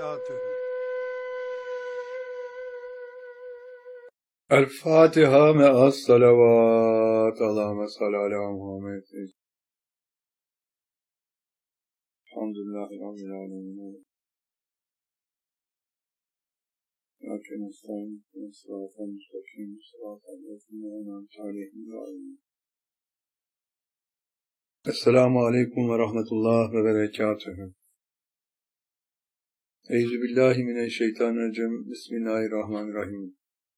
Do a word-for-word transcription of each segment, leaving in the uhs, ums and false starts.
وبركاته. الفاتحة مع الصلوات. اللهم صل على محمد. الحمد لله رب العالمين. لكن نستعين صراط المستقيم صراط الذين أنعمت عليهم. السلام عليكم ورحمة الله وبركاته. Eyzu billahi mineşşeytanirracim. Bismillahirrahmanirrahim.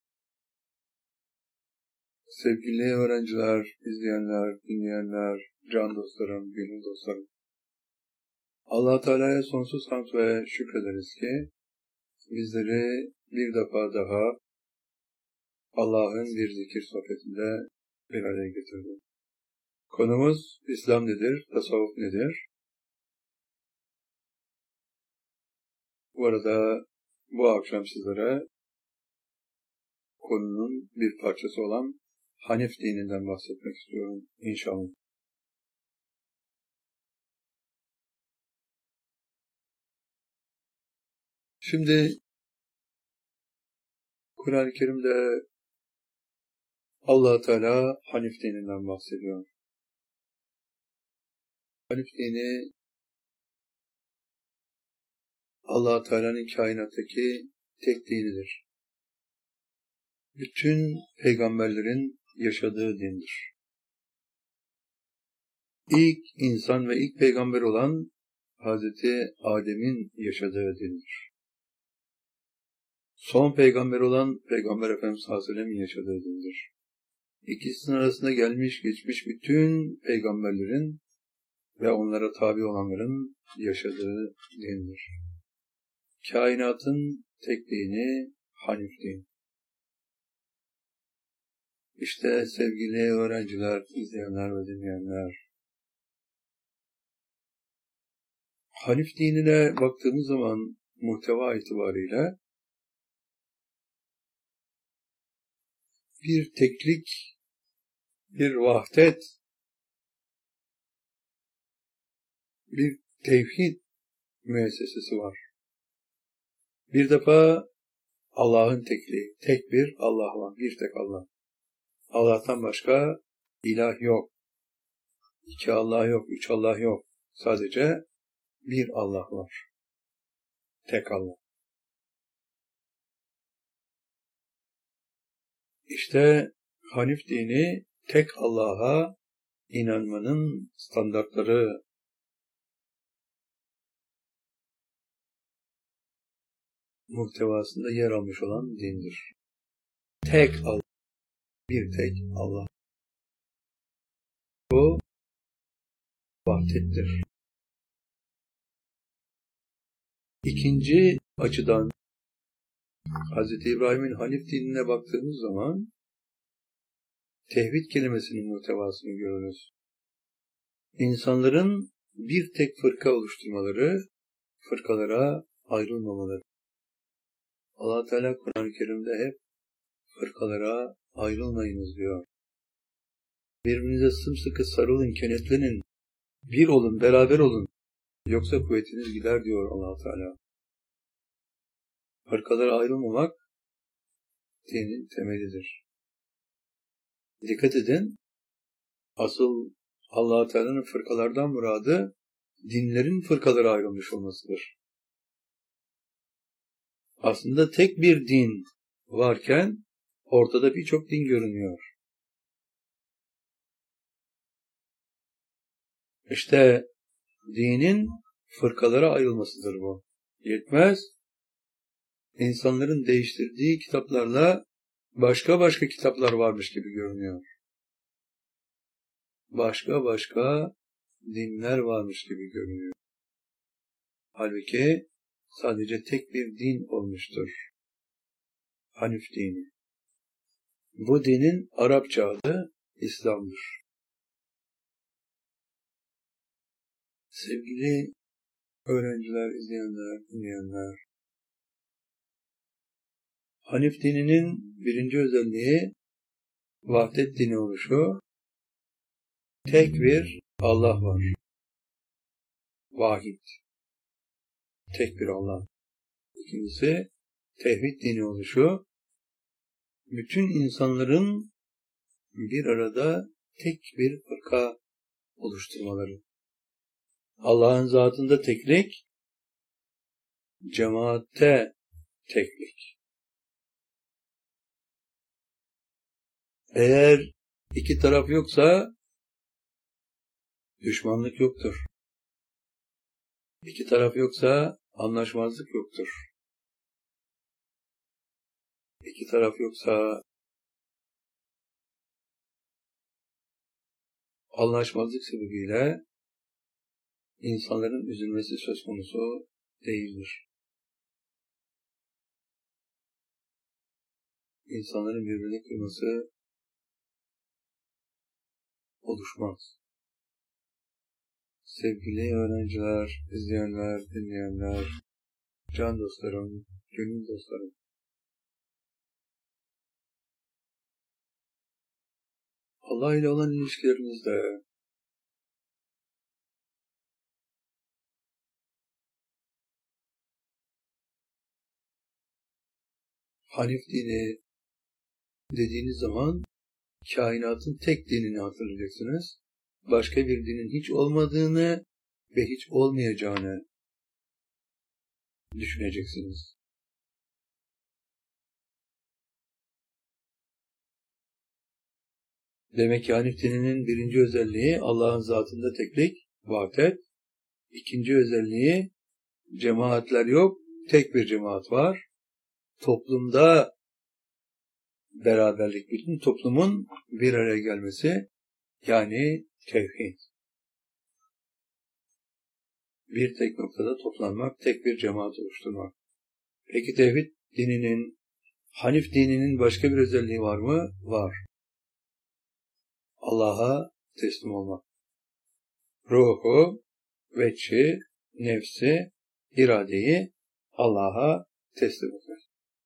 Sevgili öğrenciler, izleyenler, dinleyenler, can dostlarım, gönül dostlarım. Allah Teala'ya sonsuz hamd ve şükrederiz ki bizleri bir defa daha Allah'ın bir zikir sohbetinde bir araya getirdi. Konumuz İslam nedir, tasavvuf nedir? Bu arada bu akşam sizlere konunun bir parçası olan Hanif dininden bahsetmek istiyorum inşallah. Şimdi Kur'an-ı Kerim'de Allah Teala Hanif dininden bahsediyor. Hanif dini Allah Teala'nın kainattaki tek dinidir. Bütün peygamberlerin yaşadığı dindir. İlk insan ve ilk peygamber olan Hazreti Adem'in yaşadığı dindir. Son peygamber olan Peygamber Efendimiz sallallahu aleyhi ve sellem'in yaşadığı dindir. İkisinin arasında gelmiş geçmiş bütün peygamberlerin ve onlara tabi olanların yaşadığı dindir. Kainatın tek dini Hanif din. İşte sevgili öğrenciler, izleyenler ve dinleyenler, Hanif dinine baktığımız zaman muhteva itibariyle bir teklik, bir vahdet, bir tevhid müessesesi var. Bir defa Allah'ın tekliği, tek bir Allah var, bir tek Allah. Allah'tan başka ilah yok. İki Allah yok, üç Allah yok. Sadece bir Allah var. Tek Allah. İşte Hanif dini tek Allah'a inanmanın standartları, muhtevasında yer almış olan dindir. Tek Allah, bir tek Allah. Bu vahdettir. İkinci açıdan Hazreti İbrahim'in Hanif dinine baktığımız zaman tevhid kelimesinin muhtevasını görürüz. İnsanların bir tek fırka oluşturmaları, fırkalara ayrılmamaları. Allah Teala Kur'an-ı Kerim'de hep fırkalara ayrılmayınız diyor. Birbirinize sımsıkı sarılın, kenetlenin, bir olun, beraber olun. Yoksa kuvvetiniz gider diyor Allah Teala. Fırkalara ayrılmamak dinin temelidir. Dikkat edin, asıl Allah Teala'nın fırkalardan muradı dinlerin fırkalara ayrılmış olmasıdır. Aslında tek bir din varken ortada birçok din görünüyor. İşte dinin fırkalara ayrılmasıdır bu. Yetmez, insanların değiştirdiği kitaplarla başka başka kitaplar varmış gibi görünüyor. Başka başka dinler varmış gibi görünüyor. Halbuki sadece tek bir din olmuştur. Hanif dini. Bu dinin Arapça adı İslam'dır. Sevgili öğrenciler, izleyenler, dinleyenler, Hanif dininin birinci özelliği vahdet dini oluşu. Tek bir Allah var. Vahid. Tek bir Allah. İkincisi, tevhid dini oluşu, bütün insanların bir arada tek bir fırka oluşturmaları. Allah'ın zatında teklik, cemaatte teklik. Eğer iki taraf yoksa düşmanlık yoktur. İki taraf yoksa anlaşmazlık yoktur. İki taraf yoksa anlaşmazlık sebebiyle insanların üzülmesi söz konusu değildir. İnsanların birbirini kırması oluşmaz. Sevgili öğrenciler, izleyenler, dinleyenler, can dostlarım, gönül dostlarım. Allah ile olan ilişkilerinizde Hanif dini dediğiniz zaman kainatın tek dinini hatırlayacaksınız. Başka bir dinin hiç olmadığını ve hiç olmayacağını düşüneceksiniz. Demek ki Hanif dininin birinci özelliği Allah'ın zatında teklik, vahdet. İkinci özelliği cemaatler yok, tek bir cemaat var. Toplumda beraberlik, bütün toplumun bir araya gelmesi, yani tevhid. Bir tek noktada toplanmak, tek bir cemaat oluşturmak. Peki tevhid dininin, Hanif dininin başka bir özelliği var mı? Var. Allah'a teslim olmak. Ruhu, veçhi, nefsi, iradeyi Allah'a teslim etmek.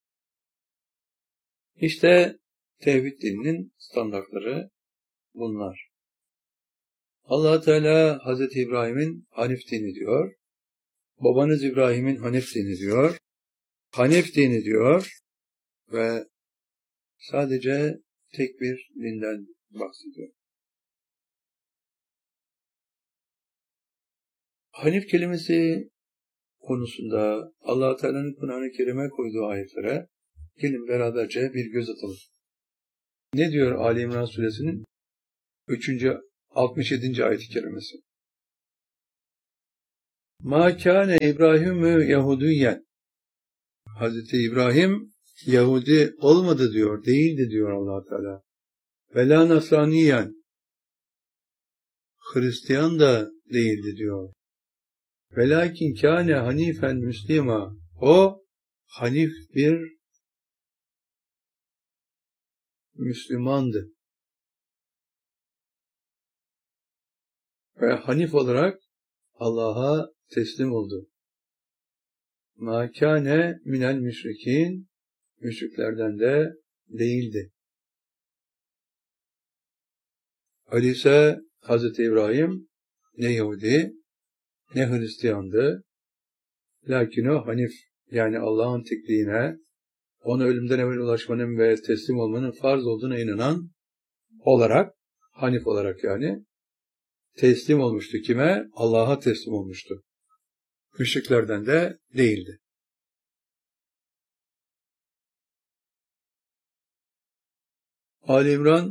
İşte tevhid dininin standartları bunlar. Allah Teala Hazreti İbrahim'in Hanif dini diyor. Babanız İbrahim'in Hanif dini diyor. Hanif dini diyor ve sadece tek bir dinden bahsediyor. Hanif kelimesi konusunda Allah Teala'nın Kur'an-ı Kerim'e koyduğu ayetlere gelin beraberce bir göz atalım. Ne diyor Ali İmran suresinin üçüncü altmış yedinci ayet-i kerimesi? Ma kâne İbrahimü Yahudiyen. Hazreti İbrahim Yahudi olmadı diyor, değildi diyor Allah Teala. Ve la Nasraniyen. Hristiyan da değildi diyor. Velakin kâne hanifen müslima. O hanif bir Müslümandı. Ve hanif olarak Allah'a teslim oldu. Ma kâne minel müşrikin. Müşriklerden de değildi. Öyleyse Hazreti İbrahim ne Yahudi ne Hristiyandı. Lakin o hanif, yani Allah'ın tekliğine, ona ölümden evvel ulaşmanın ve teslim olmanın farz olduğuna inanan olarak, hanif olarak yani, teslim olmuştu. Kime? Allah'a teslim olmuştu. Müşriklerden de değildi. Ali İmran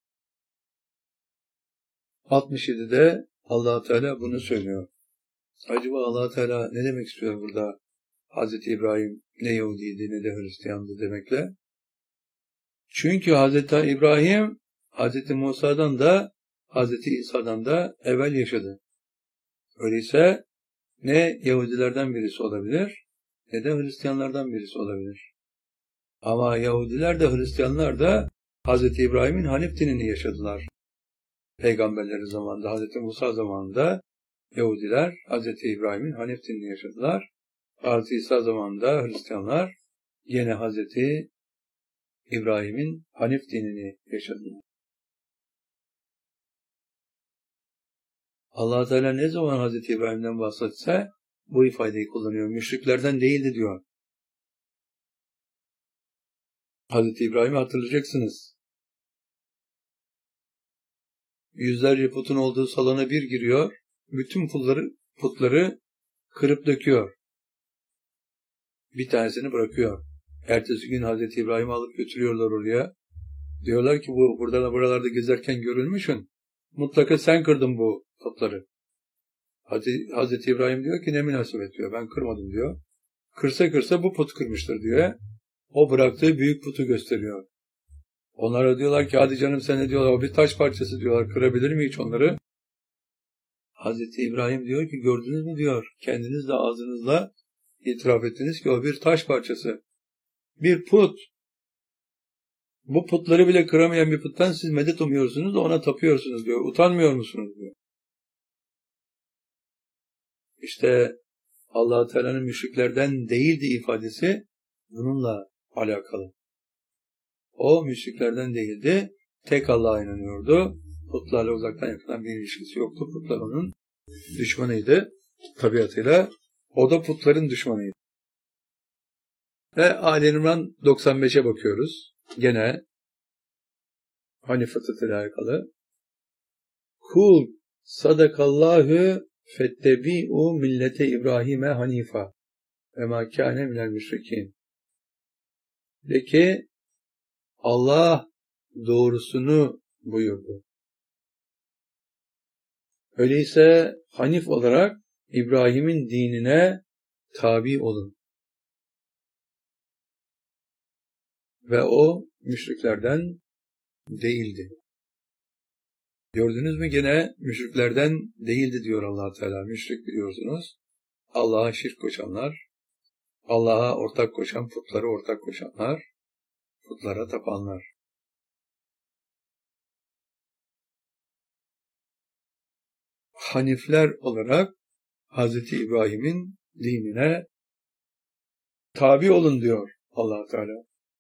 altmış yedide Allah Teala bunu söylüyor. Acaba Allah Teala ne demek istiyor burada? Hazreti İbrahim ne Yahudiydi ne de Hristiyandı demekle. Çünkü Hazreti İbrahim Hazreti Musa'dan da Hazreti İsa'dan da evvel yaşadı. Öyleyse ne Yahudilerden birisi olabilir ne de Hristiyanlardan birisi olabilir. Ama Yahudiler de Hristiyanlar da Hazreti İbrahim'in Hanif dinini yaşadılar. Peygamberleri zamanında, Hazreti Musa zamanında Yahudiler Hazreti İbrahim'in Hanif dinini yaşadılar. Hazreti İsa zamanında Hristiyanlar yine Hazreti İbrahim'in Hanif dinini yaşadılar. Allah Teala ne zaman Hazreti İbrahim'den bahsetse bu ifadeyi kullanıyor. Müşriklerden değildi diyor. Hazreti İbrahim'i hatırlayacaksınız. Yüzlerce putun olduğu salona bir giriyor, bütün putları, putları kırıp döküyor. Bir tanesini bırakıyor. Ertesi gün Hazreti İbrahim'i alıp götürüyorlar oraya. Diyorlar ki bu burada buralarda gezerken görülmüşsün. Mutlaka sen kırdın bu putları. Hazreti, Hazreti İbrahim diyor ki ne münasebet diyor. Ben kırmadım diyor. Kırsa kırsa bu put kırmıştır diyor. O bıraktığı büyük putu gösteriyor. Onlara diyorlar ki hadi canım sen ne diyorlar. O bir taş parçası diyorlar. Kırabilir mi hiç onları? Hazreti İbrahim diyor ki gördünüz mü diyor. Kendiniz de ağzınızla itiraf ettiniz ki o bir taş parçası. Bir put. Bu putları bile kıramayan bir puttan siz medet umuyorsunuz da ona tapıyorsunuz diyor. Utanmıyor musunuz diyor. İşte Allah-u Teala'nın müşriklerden değildi ifadesi bununla alakalı. O müşriklerden değildi. Tek Allah'a inanıyordu. Putlarla uzaktan yakından bir ilişkisi yoktu. Putlar onun düşmanıydı. Tabiatıyla. O da putların düşmanıydı. Ve Ali İmran doksan beşe bakıyoruz. Gene Hanif fıtratıyla alakalı. Kul sadakallahu fettebi'u millete İbrahim'e hanifa ve ma kâne minel müşrikin. De ki Allah doğrusunu buyurdu. Öyleyse Hanif olarak İbrahim'in dinine tabi olun. Ve o müşriklerden değildi. Gördünüz mü gene müşriklerden değildi diyor Allah Teala. Müşrik biliyorsunuz. Allah'a şirk koşanlar, Allah'a ortak koşan, putlara ortak koşanlar, putlara tapanlar. Hanifler olarak Hazreti İbrahim'in dinine tabi olun diyor Allah Teala.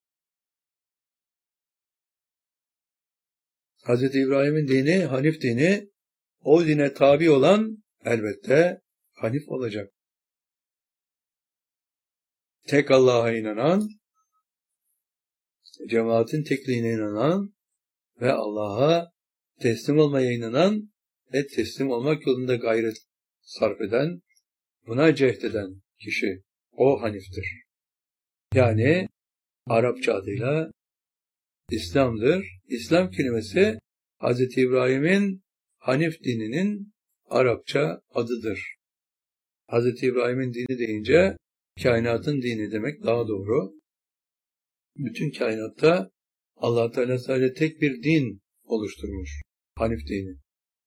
Hazreti İbrahim'in dini, Hanif dini, o dine tabi olan elbette Hanif olacak. Tek Allah'a inanan, cemaatin tekliğine inanan ve Allah'a teslim olmaya inanan ve teslim olmak yolunda gayret sarf eden, buna cehd eden kişi, o Hanif'tir. Yani Arapça adıyla İslam'dır. İslam kelimesi Hazreti İbrahim'in Hanif dininin Arapça adıdır. Hazreti İbrahim'in dini deyince kainatın dini demek daha doğru. Bütün kainatta Allah Teala sadece tek bir din oluşturmuş. Hanif dini.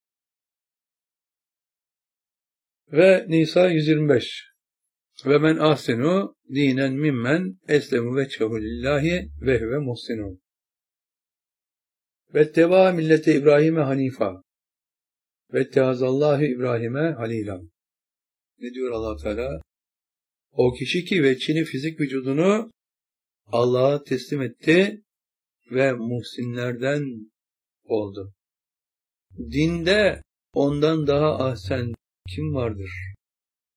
Ve Nisa yüz yirmi beş. Ve men ahsenu dinen mimmen eslemu veçhehu lillahi ve huve muhsinun. Ve teva millete İbrahim'e hanifa. Ve teazallahu İbrahim'e halila. Ne diyor Allah Teala? O kişi ki veçhini fizik vücudunu Allah'a teslim etti ve muhsinlerden oldu. Dinde ondan daha ahsen kim vardır?